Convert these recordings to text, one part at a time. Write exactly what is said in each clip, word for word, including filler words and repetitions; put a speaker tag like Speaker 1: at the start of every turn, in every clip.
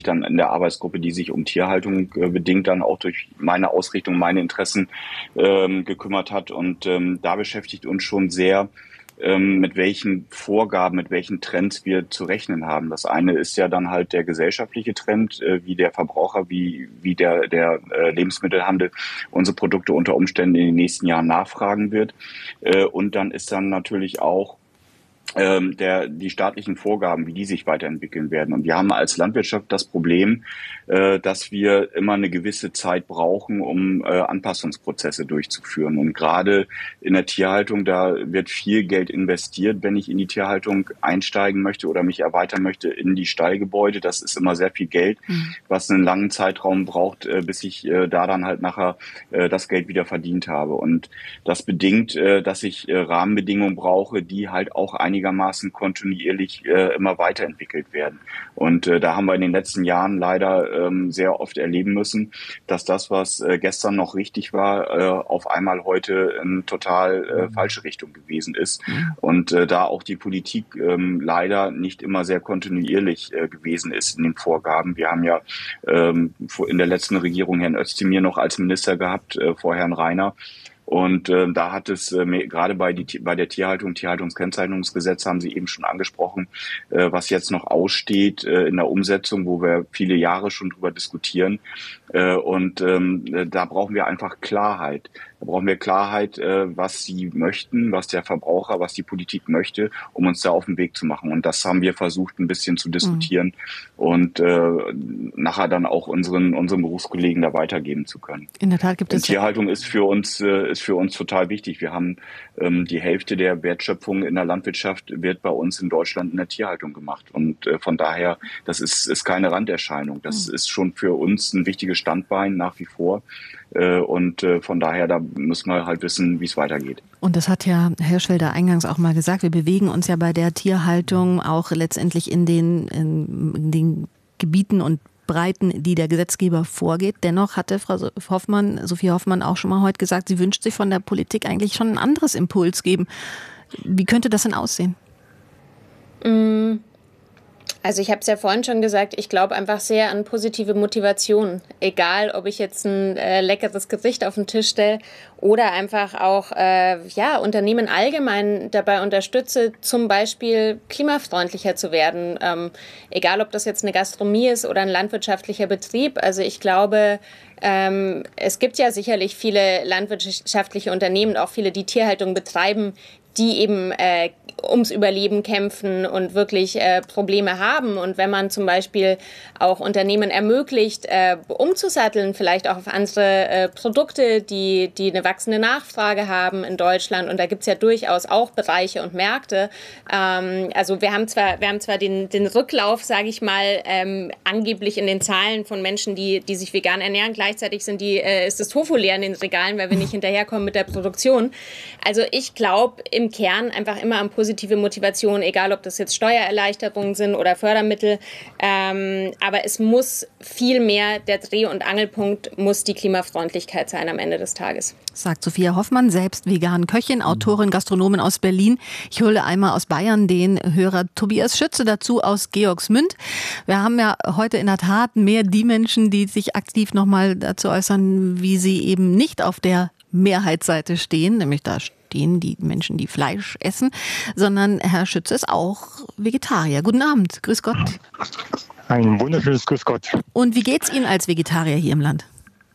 Speaker 1: dann in der Arbeitsgruppe, die sich um Tierhaltung äh, bedingt dann auch durch meine Ausrichtung, meine Interessen ähm, gekümmert hat. Und ähm, da beschäftigt uns schon sehr, ähm, mit welchen Vorgaben, mit welchen Trends wir zu rechnen haben. Das eine ist ja dann halt der gesellschaftliche Trend, äh, wie der Verbraucher, wie wie der der äh, Lebensmittelhandel unsere Produkte unter Umständen in den nächsten Jahren nachfragen wird. Äh, und dann ist dann natürlich auch ähm, der, die staatlichen Vorgaben, wie die sich weiterentwickeln werden. Und wir haben als Landwirtschaft das Problem, äh, dass wir immer eine gewisse Zeit brauchen, um äh, Anpassungsprozesse durchzuführen. Und gerade in der Tierhaltung, da wird viel Geld investiert, wenn ich in die Tierhaltung einsteigen möchte oder mich erweitern möchte in die Stallgebäude. Das ist immer sehr viel Geld,
Speaker 2: Mhm.
Speaker 1: was einen langen Zeitraum braucht, äh, bis ich äh, da dann halt nachher äh, das Geld wieder verdient habe. Und das bedingt, äh, dass ich äh, Rahmenbedingungen brauche, die halt auch einigermaßen kontinuierlich äh, immer weiterentwickelt werden. Und äh, da haben wir in den letzten Jahren leider ähm, sehr oft erleben müssen, dass das, was äh, gestern noch richtig war, äh, auf einmal heute in total äh, falsche Richtung gewesen ist.
Speaker 2: Mhm.
Speaker 1: Und äh, da auch die Politik ähm, leider nicht immer sehr kontinuierlich äh, gewesen ist in den Vorgaben. Wir haben ja ähm, in der letzten Regierung Herrn Özdemir noch als Minister gehabt, äh, vor Herrn Reiner. Und äh, da hat es äh, gerade bei, die, bei der Tierhaltung, Tierhaltungskennzeichnungsgesetz haben Sie eben schon angesprochen, äh, was jetzt noch aussteht äh, in der Umsetzung, wo wir viele Jahre schon drüber diskutieren. Äh, und ähm, da brauchen wir einfach Klarheit. Da brauchen wir Klarheit, äh, was Sie möchten, was der Verbraucher, was die Politik möchte, um uns da auf den Weg zu machen. Und das haben wir versucht, ein bisschen zu diskutieren mhm. und äh, nachher dann auch unseren, unseren Berufskollegen da weitergeben zu können.
Speaker 2: In der Tat gibt es...
Speaker 1: Tierhaltung ist für uns, äh, ist für uns total wichtig. Wir haben ähm, die Hälfte der Wertschöpfung in der Landwirtschaft wird bei uns in Deutschland in der Tierhaltung gemacht. Und äh, von daher, das ist, ist keine Randerscheinung. Das mhm. ist schon für uns ein wichtiges Standbein nach wie vor. Äh, und äh, von daher, da müssen wir halt wissen, wie es weitergeht.
Speaker 2: Und das hat ja Herr Hirschfelder eingangs auch mal gesagt. Wir bewegen uns ja bei der Tierhaltung auch letztendlich in den, in, in den Gebieten und Breiten, die der Gesetzgeber vorgeht. Dennoch hatte Frau Hoffmann, Sophie Hoffmann auch schon mal heute gesagt, sie wünscht sich von der Politik eigentlich schon ein anderes Impuls geben. Wie könnte das denn aussehen?
Speaker 3: Also ich habe es ja vorhin schon gesagt, ich glaube einfach sehr an positive Motivation. Egal, ob ich jetzt ein äh, leckeres Gericht auf den Tisch stelle oder einfach auch äh, ja, Unternehmen allgemein dabei unterstütze, zum Beispiel klimafreundlicher zu werden. Ähm, egal, ob das jetzt eine Gastronomie ist oder ein landwirtschaftlicher Betrieb. Also ich glaube, ähm, es gibt ja sicherlich viele landwirtschaftliche Unternehmen, auch viele, die Tierhaltung betreiben, die eben äh, ums Überleben kämpfen und wirklich äh, Probleme haben. Und wenn man zum Beispiel auch Unternehmen ermöglicht, äh, umzusatteln, vielleicht auch auf andere äh, Produkte, die, die eine wachsende Nachfrage haben in Deutschland. Und da gibt's ja durchaus auch Bereiche und Märkte. Ähm, also wir haben zwar, wir haben zwar den, den Rücklauf, sage ich mal, ähm, angeblich in den Zahlen von Menschen, die, die sich vegan ernähren. Gleichzeitig sind die, äh, ist das Tofu leer in den Regalen, weil wir nicht hinterherkommen mit der Produktion. Also ich glaube im Kern einfach immer an positive Motivation, egal ob das jetzt Steuererleichterungen sind oder Fördermittel. Ähm, aber es muss viel mehr, der Dreh- und Angelpunkt muss die Klimafreundlichkeit sein am Ende des Tages.
Speaker 2: Sagt Sophia Hoffmann, selbst vegan Köchin, Autorin, Gastronomin aus Berlin. Ich hole einmal aus Bayern den Hörer Tobias Schütze dazu aus Georgsmünd. Wir haben ja heute in der Tat mehr die Menschen, die sich aktiv nochmal dazu äußern, wie sie eben nicht auf der Mehrheitsseite stehen, nämlich da stehen die Menschen, die Fleisch essen, sondern Herr Schütze ist auch Vegetarier. Guten Abend, grüß Gott.
Speaker 4: Ein wunderschönes Grüß Gott.
Speaker 2: Und wie geht's Ihnen als Vegetarier hier im Land?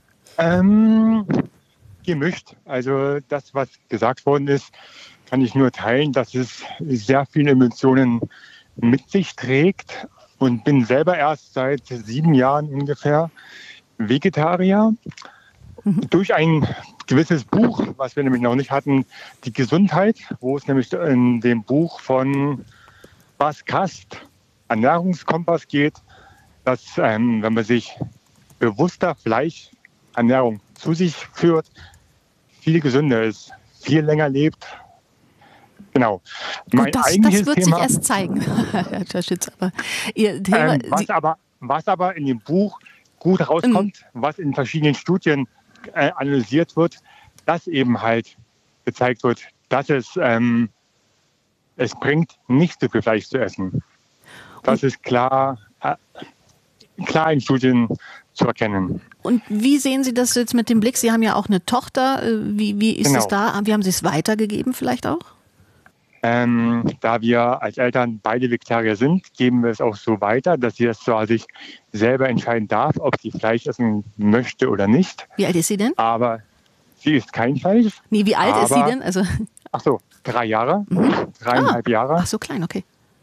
Speaker 4: Ähm, gemischt. Also das, was gesagt worden ist, kann ich nur teilen, dass es sehr viele Emotionen mit sich trägt und bin selber erst seit sieben Jahren ungefähr Vegetarier. Mhm. Durch ein gewisses Buch, was wir nämlich noch nicht hatten, die Gesundheit, wo es nämlich in dem Buch von Bas Kast, Ernährungskompass geht, dass ähm, wenn man sich bewusster Fleischernährung zu sich führt, viel gesünder ist, viel länger lebt. Genau.
Speaker 2: Mein Gut, das, das wird Thema, sich erst zeigen, Herr Schütz. Aber Ihr Thema,
Speaker 4: ähm, was, aber, was aber in dem Buch gut rauskommt, mm. was in verschiedenen Studien äh, analysiert wird, dass eben halt gezeigt wird, dass es, ähm, es bringt, nicht so viel Fleisch zu essen. Das ist klar. Äh, klar in Studien zu erkennen.
Speaker 2: Und wie sehen Sie das jetzt mit dem Blick? Sie haben ja auch eine Tochter. Wie, wie ist
Speaker 4: Genau.
Speaker 2: es da? Wie haben Sie es weitergegeben vielleicht auch?
Speaker 4: Ähm, da wir als Eltern beide Vegetarier sind, geben wir es auch so weiter, dass sie das zwar sich selber entscheiden darf, ob sie Fleisch essen möchte oder nicht.
Speaker 2: Wie alt ist sie denn?
Speaker 4: Aber sie isst kein Fleisch.
Speaker 2: Nee, wie alt
Speaker 4: aber,
Speaker 2: ist sie denn? Also
Speaker 4: ach so, drei Jahre,
Speaker 2: mhm.
Speaker 4: dreieinhalb
Speaker 2: ah.
Speaker 4: Jahre.
Speaker 2: Ach so klein, okay.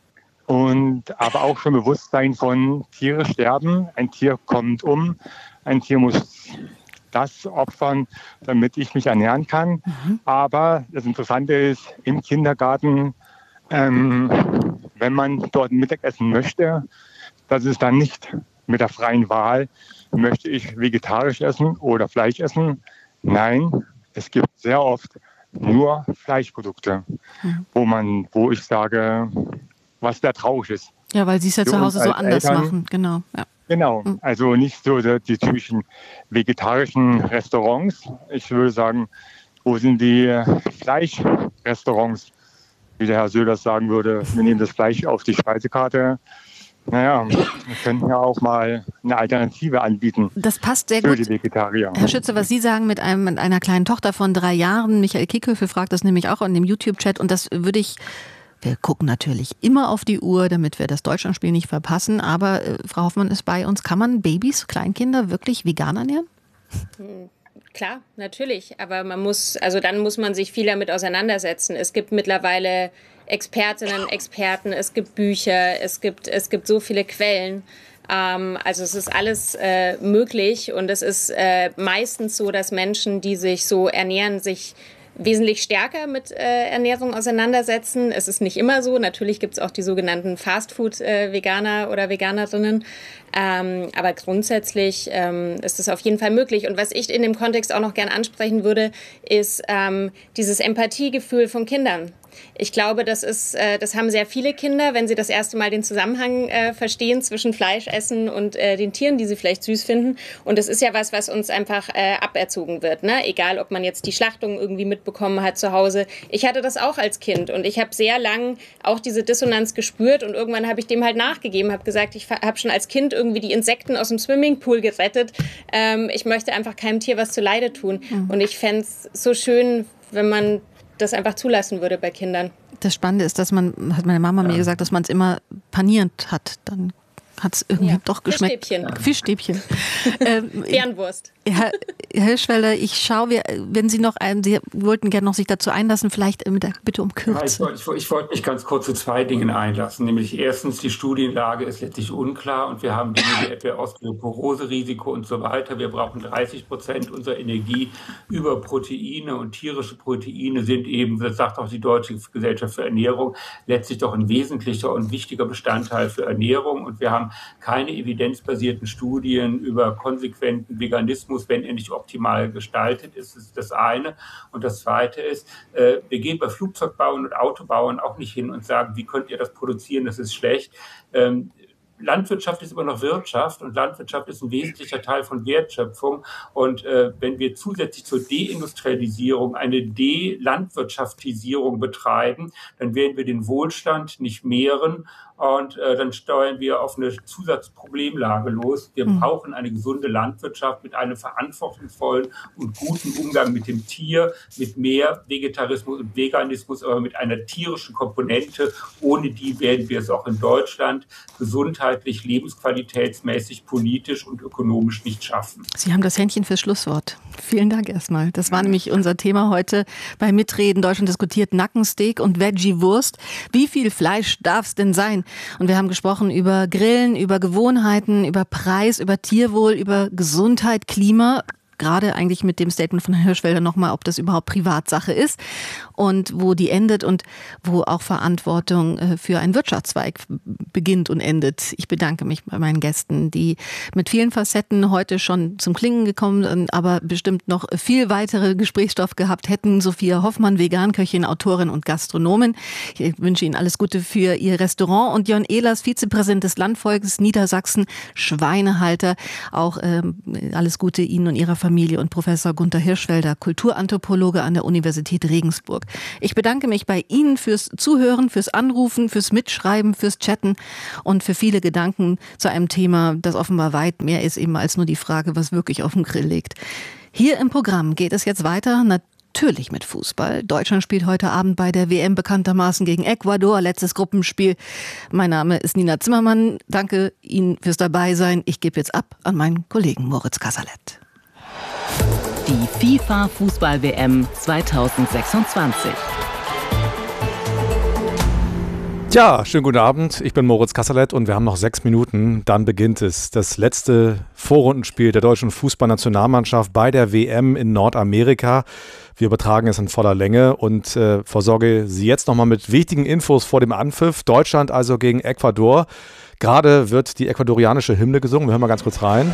Speaker 4: Und aber auch schon Bewusstsein von Tiere sterben. Ein Tier kommt um, ein Tier muss das opfern, damit ich mich ernähren kann. Mhm. Aber das Interessante ist, im Kindergarten, ähm, wenn man dort Mittag essen möchte, das ist dann nicht mit der freien Wahl, möchte ich vegetarisch essen oder Fleisch essen. Nein, es gibt sehr oft nur Fleischprodukte, mhm. wo man, wo ich sage, was sehr traurig ist.
Speaker 2: Ja, weil sie es ja zu Hause so anders Eltern, machen, genau. Ja.
Speaker 4: Genau, also nicht so die, die typischen vegetarischen Restaurants. Ich würde sagen, wo sind die Fleischrestaurants, wie der Herr Söders sagen würde, wir nehmen das Fleisch auf die Speisekarte. Naja, wir könnten ja auch mal eine Alternative anbieten.
Speaker 2: Das passt sehr
Speaker 4: für
Speaker 2: gut.
Speaker 4: Die Vegetarier.
Speaker 2: Herr Schütze, was Sie sagen mit, einem, mit einer kleinen Tochter von drei Jahren, Michael Kickhöfel fragt das nämlich auch in dem YouTube-Chat und das würde ich... Wir gucken natürlich immer auf die Uhr, damit wir das Deutschlandspiel nicht verpassen. Aber äh, Frau Hoffmann ist bei uns. Kann man Babys, Kleinkinder wirklich vegan ernähren?
Speaker 3: Klar, natürlich. Aber man muss, also dann muss man sich viel damit auseinandersetzen. Es gibt mittlerweile Expertinnen, Experten, es gibt Bücher, es gibt, es gibt so viele Quellen. Ähm, also es ist alles äh, möglich und es ist äh, meistens so, dass Menschen, die sich so ernähren, sich wesentlich stärker mit äh, Ernährung auseinandersetzen. Es ist nicht immer so. Natürlich gibt es auch die sogenannten Fastfood-Veganer oder Veganerinnen. Ähm, aber grundsätzlich ähm, ist das auf jeden Fall möglich. Und was ich in dem Kontext auch noch gern ansprechen würde, ist ähm, dieses Empathiegefühl von Kindern. Ich glaube, das ist, äh, das haben sehr viele Kinder, wenn sie das erste Mal den Zusammenhang äh, verstehen zwischen Fleischessen und äh, den Tieren, die sie vielleicht süß finden. Und das ist ja was, was uns einfach äh, aberzogen wird, ne? Egal, ob man jetzt die Schlachtung irgendwie mitbekommen hat zu Hause. Ich hatte das auch als Kind und ich habe sehr lang auch diese Dissonanz gespürt und irgendwann habe ich dem halt nachgegeben, habe gesagt, ich habe schon als Kind irgendwie die Insekten aus dem Swimmingpool gerettet. Ähm, ich möchte einfach keinem Tier was zuleide tun. Mhm. Und ich fände es so schön, wenn man das einfach zulassen würde bei Kindern.
Speaker 2: Das Spannende ist, dass man, hat meine Mama ja. mir gesagt, dass man es immer panierend hat. Dann hat es irgendwie ja. doch geschmeckt.
Speaker 3: Fischstäbchen.
Speaker 2: Fischstäbchen. ähm,
Speaker 3: Bärenwurst.
Speaker 2: Herr, Herr Hirschfelder, ich schaue, wenn Sie noch, ein, Sie wollten gerne noch sich dazu einlassen, vielleicht mit der Bitte um Kürze.
Speaker 5: Ja, ich wollte ich wollt mich ganz kurz zu zwei Dingen einlassen. Nämlich erstens, die Studienlage ist letztlich unklar und wir haben Dinge wie etwa Osteoporose-Risiko und so weiter. Wir brauchen dreißig Prozent unserer Energie über Proteine und tierische Proteine sind eben, das sagt auch die Deutsche Gesellschaft für Ernährung, letztlich doch ein wesentlicher und wichtiger Bestandteil für Ernährung. Und wir haben keine evidenzbasierten Studien über konsequenten Veganismus, wenn er nicht optimal gestaltet ist, ist das eine. Und das zweite ist, äh, wir gehen bei Flugzeugbauern und Autobauern auch nicht hin und sagen, wie könnt ihr das produzieren, das ist schlecht. Ähm, Landwirtschaft ist immer noch Wirtschaft und Landwirtschaft ist ein wesentlicher Teil von Wertschöpfung. Und äh, wenn wir zusätzlich zur Deindustrialisierung eine De-Landwirtschaftisierung betreiben, dann werden wir den Wohlstand nicht mehren und äh, dann steuern wir auf eine Zusatzproblemlage los. Wir mhm. brauchen eine gesunde Landwirtschaft mit einem verantwortungsvollen und guten Umgang mit dem Tier, mit mehr Vegetarismus und Veganismus, aber mit einer tierischen Komponente. Ohne die werden wir es auch in Deutschland gesundheitlich, lebensqualitätsmäßig, politisch und ökonomisch nicht schaffen.
Speaker 2: Sie haben das Händchen fürs Schlusswort. Vielen Dank erstmal. Das war nämlich unser Thema heute bei Mitreden. Deutschland diskutiert Nackensteak und Veggie-Wurst. Wie viel Fleisch darf es denn sein? Und wir haben gesprochen über Grillen, über Gewohnheiten, über Preis, über Tierwohl, über Gesundheit, Klima. Gerade eigentlich mit dem Statement von Herrn Hirschfelder nochmal, ob das überhaupt Privatsache ist und wo die endet und wo auch Verantwortung für einen Wirtschaftszweig beginnt und endet. Ich bedanke mich bei meinen Gästen, die mit vielen Facetten heute schon zum Klingen gekommen sind, aber bestimmt noch viel weitere Gesprächsstoff gehabt hätten. Sophia Hoffmann, Veganköchin, Autorin und Gastronomin. Ich wünsche Ihnen alles Gute für Ihr Restaurant. Und Jon Ehlers, Vizepräsident des Landvolkes Niedersachsen, Schweinehalter. Auch ähm, alles Gute Ihnen und Ihrer Familie. Familie und Professor Gunther Hirschfelder, Kulturanthropologe an der Universität Regensburg. Ich bedanke mich bei Ihnen fürs Zuhören, fürs Anrufen, fürs Mitschreiben, fürs Chatten und für viele Gedanken zu einem Thema, das offenbar weit mehr ist eben als nur die Frage, was wirklich auf dem Grill liegt. Hier im Programm geht es jetzt weiter, natürlich mit Fußball. Deutschland spielt heute Abend bei der W M bekanntermaßen gegen Ecuador, letztes Gruppenspiel. Mein Name ist Nina Zimmermann. Danke Ihnen fürs Dabeisein. Ich gebe jetzt ab an meinen Kollegen Moritz Kasserlet.
Speaker 6: Die FIFA-Fußball-W M zweitausendsechsundzwanzig.
Speaker 7: Ja, schönen guten Abend. Ich bin Moritz Kasserlet und wir haben noch sechs Minuten. Dann beginnt es. Das letzte Vorrundenspiel der deutschen Fußballnationalmannschaft bei der W M in Nordamerika. Wir übertragen es in voller Länge und äh, versorge Sie jetzt nochmal mit wichtigen Infos vor dem Anpfiff. Deutschland also gegen Ecuador. Gerade wird die ecuadorianische Hymne gesungen. Wir hören mal ganz kurz rein.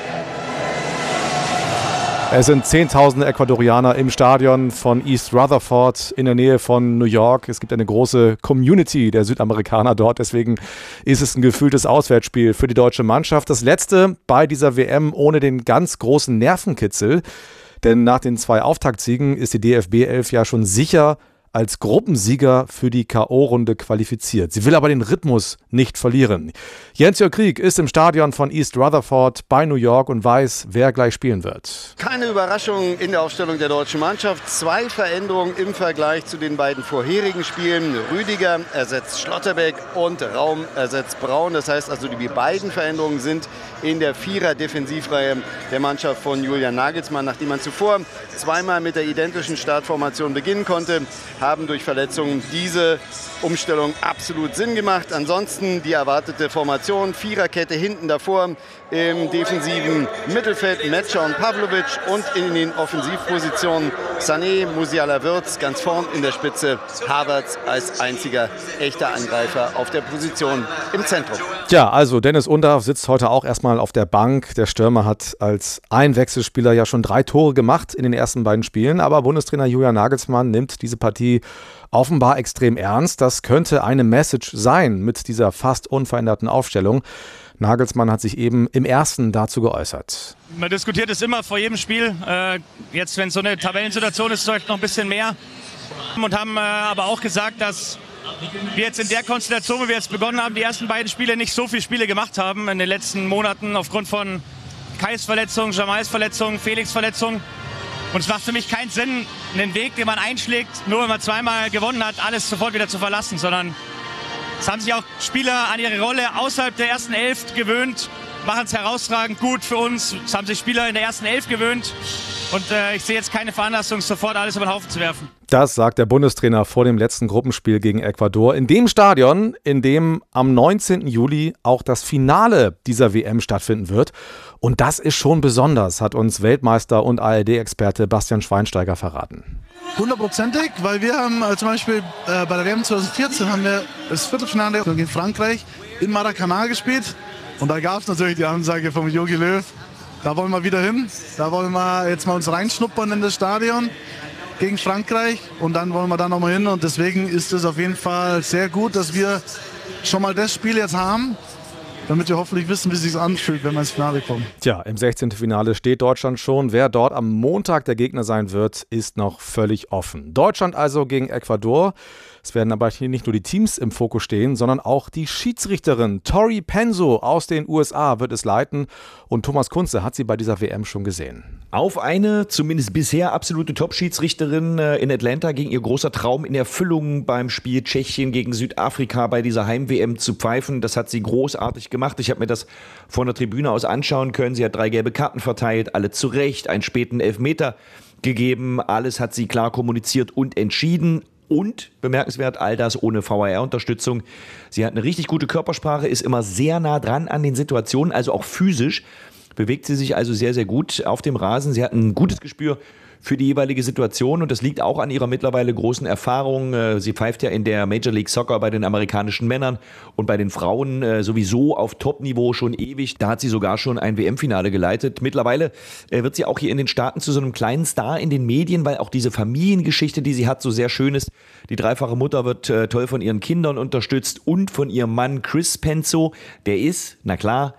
Speaker 7: Es sind Zehntausende Ecuadorianer im Stadion von East Rutherford in der Nähe von New York. Es gibt eine große Community der Südamerikaner dort. Deswegen ist es ein gefühltes Auswärtsspiel für die deutsche Mannschaft. Das letzte bei dieser W M ohne den ganz großen Nervenkitzel. Denn nach den zwei Auftaktsiegen ist die D F B elf ja schon sicher als Gruppensieger für die K O-Runde qualifiziert. Sie will aber den Rhythmus nicht verlieren. Jens-Jörg Krieg ist im Stadion von East Rutherford bei New York und weiß, wer gleich spielen wird.
Speaker 8: Keine Überraschung in der Aufstellung der deutschen Mannschaft. Zwei Veränderungen im Vergleich zu den beiden vorherigen Spielen. Rüdiger ersetzt Schlotterbeck und Raum ersetzt Braun. Das heißt also, die beiden Veränderungen sind in der Vierer-Defensivreihe der Mannschaft von Julian Nagelsmann. Nachdem man zuvor zweimal mit der identischen Startformation beginnen konnte, haben durch Verletzungen diese Umstellung absolut Sinn gemacht. Ansonsten die erwartete Formation, Viererkette hinten davor, im defensiven Mittelfeld Metscher und Pavlovic und in den Offensivpositionen Sané, Musiala, Wirtz, ganz vorn in der Spitze Havertz als einziger echter Angreifer auf der Position im Zentrum.
Speaker 7: Ja, also Dennis Undaff sitzt heute auch erstmal auf der Bank. Der Stürmer hat als Einwechselspieler ja schon drei Tore gemacht in den ersten beiden Spielen, aber Bundestrainer Julian Nagelsmann nimmt diese Partie offenbar extrem ernst. Das könnte eine Message sein mit dieser fast unveränderten Aufstellung. Nagelsmann hat sich eben im ersten dazu geäußert.
Speaker 9: Man diskutiert es immer vor jedem Spiel. Äh, jetzt, wenn es so eine Tabellensituation ist, vielleicht noch ein bisschen mehr. Und haben äh, aber auch gesagt, dass wir jetzt in der Konstellation, wo wir jetzt begonnen haben, die ersten beiden Spiele nicht so viele Spiele gemacht haben in den letzten Monaten aufgrund von Kais Verletzung, Jamais Verletzung, Felix Verletzung. Und es macht für mich keinen Sinn, einen Weg, den man einschlägt, nur wenn man zweimal gewonnen hat, alles sofort wieder zu verlassen, sondern es haben sich auch Spieler an ihre Rolle außerhalb der ersten Elf gewöhnt, machen es herausragend gut für uns. Es haben sich Spieler in der ersten Elf gewöhnt und äh, ich sehe jetzt keine Veranlassung, sofort alles über den Haufen zu werfen.
Speaker 7: Das sagt der Bundestrainer vor dem letzten Gruppenspiel gegen Ecuador. In dem Stadion, in dem am neunzehnten Juli auch das Finale dieser W M stattfinden wird. Und das ist schon besonders, hat uns Weltmeister und A R D-Experte Bastian Schweinsteiger verraten.
Speaker 10: Hundertprozentig, weil wir haben äh, zum Beispiel äh, bei der W M zweitausendvierzehn haben wir das Viertelfinale gegen Frankreich in Maracanã gespielt. Und da gab es natürlich die Ansage von Jogi Löw, da wollen wir wieder hin. Da wollen wir jetzt mal uns reinschnuppern in das Stadion gegen Frankreich. Und dann wollen wir da nochmal hin. Und deswegen ist es auf jeden Fall sehr gut, dass wir schon mal das Spiel jetzt haben, damit wir hoffentlich wissen, wie es sich anfühlt, wenn wir ins Finale kommen.
Speaker 7: Tja, im sechzehnten Finale steht Deutschland schon. Wer dort am Montag der Gegner sein wird, ist noch völlig offen. Deutschland also gegen Ecuador. Es werden aber hier nicht nur die Teams im Fokus stehen, sondern auch die Schiedsrichterin Tori Penso aus den U S A wird es leiten. Und Thomas Kunze hat sie bei dieser W M schon gesehen.
Speaker 11: Auf eine, zumindest bisher absolute Top-Schiedsrichterin in Atlanta ging ihr großer Traum in Erfüllung beim Spiel Tschechien gegen Südafrika bei dieser Heim-W M zu pfeifen. Das hat sie großartig gemacht. Ich habe mir das von der Tribüne aus anschauen können. Sie hat drei gelbe Karten verteilt, alle zu Recht, einen späten Elfmeter gegeben. Alles hat sie klar kommuniziert und entschieden. Und, bemerkenswert, all das ohne V A R-Unterstützung. Sie hat eine richtig gute Körpersprache, ist immer sehr nah dran an den Situationen, also auch physisch. Bewegt sie sich also sehr, sehr gut auf dem Rasen. Sie hat ein gutes Gespür für die jeweilige Situation und das liegt auch an ihrer mittlerweile großen Erfahrung. Sie pfeift ja in der Major League Soccer bei den amerikanischen Männern und bei den Frauen sowieso auf Top-Niveau schon ewig. Da hat sie sogar schon ein W M-Finale geleitet. Mittlerweile wird sie auch hier in den Staaten zu so einem kleinen Star in den Medien, weil auch diese Familiengeschichte, die sie hat, so sehr schön ist. Die dreifache Mutter wird toll von ihren Kindern unterstützt und von ihrem Mann Chris Penso. Der ist, na klar,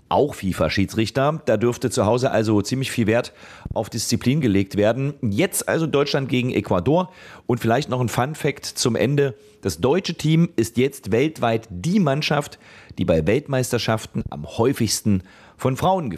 Speaker 11: auch FIFA-Schiedsrichter. Da dürfte zu Hause also ziemlich viel Wert auf Disziplin gelegt werden. Jetzt also Deutschland gegen Ecuador. Und vielleicht noch ein Fun-Fact zum Ende. Das deutsche Team ist jetzt weltweit die Mannschaft, die bei Weltmeisterschaften am häufigsten von Frauen gewinnen.